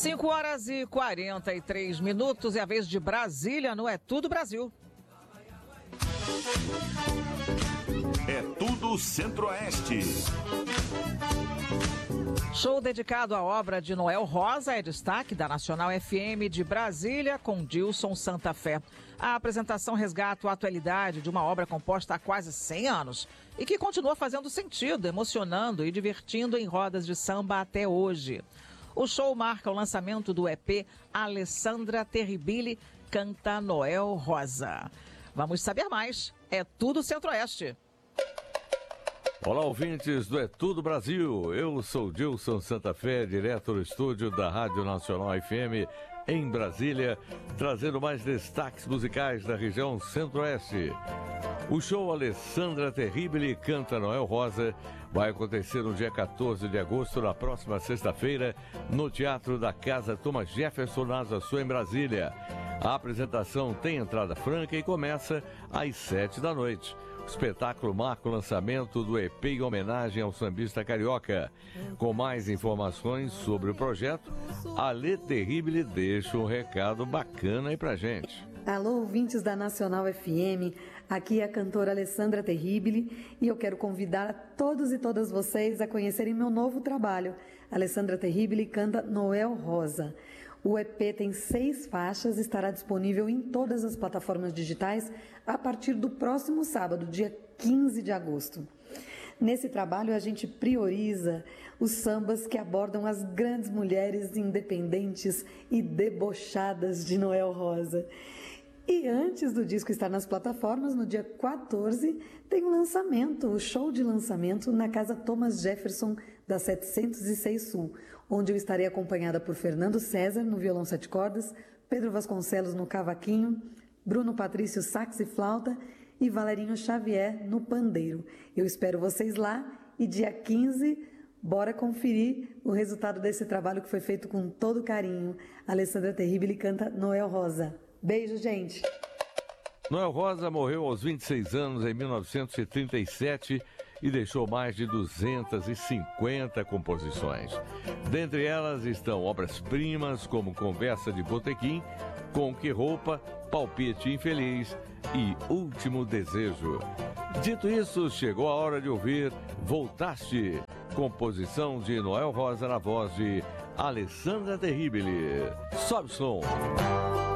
5h43, é a vez de Brasília, não é tudo Brasil. É tudo Centro-Oeste. Show dedicado à obra de Noel Rosa é destaque da Nacional FM de Brasília, com Dilson Santa Fé. A apresentação resgata a atualidade de uma obra composta há quase 100 anos e que continua fazendo sentido, emocionando e divertindo em rodas de samba até hoje. O show marca o lançamento do EP Alessandra Terribili Canta Noel Rosa. Vamos saber mais. É tudo Centro-Oeste. Olá, ouvintes do É Tudo Brasil. Eu sou Dilson Santa Fé, direto do estúdio da Rádio Nacional FM em Brasília, trazendo mais destaques musicais da região Centro-Oeste. O show Alessandra Terribili Canta Noel Rosa vai acontecer no dia 14 de agosto, na próxima sexta-feira, no Teatro da Casa Thomas Jefferson, na Asa Sul, em Brasília. A apresentação tem entrada franca e começa às 7 da noite. O espetáculo marca o lançamento do EP em homenagem ao sambista carioca. Com mais informações sobre o projeto, a Alê Terribili deixa um recado bacana aí pra gente. Alô, ouvintes da Nacional FM, aqui é a cantora Alessandra Terribili e eu quero convidar todos e todas vocês a conhecerem meu novo trabalho. Alessandra Terribili canta Noel Rosa. O EP tem 6 faixas e estará disponível em todas as plataformas digitais a partir do próximo sábado, dia 15 de agosto. Nesse trabalho, a gente prioriza os sambas que abordam as grandes mulheres independentes e debochadas de Noel Rosa. E antes do disco estar nas plataformas, no dia 14, tem o lançamento, o show de lançamento na Casa Thomas Jefferson, da 706 Sul, onde eu estarei acompanhada por Fernando César, no violão 7 cordas, Pedro Vasconcelos no cavaquinho, Bruno Patrício sax e flauta e Valerinho Xavier no pandeiro. Eu espero vocês lá e dia 15, bora conferir o resultado desse trabalho que foi feito com todo carinho. Alessandra Terribili canta Noel Rosa. Beijo, gente! Noel Rosa morreu aos 26 anos em 1937 e deixou mais de 250 composições. Dentre elas estão obras-primas como Conversa de Botequim, Com Que Roupa, Palpite Infeliz e Último Desejo. Dito isso, chegou a hora de ouvir Voltaste, composição de Noel Rosa na voz de Alessandra Terribili. Sobe o som!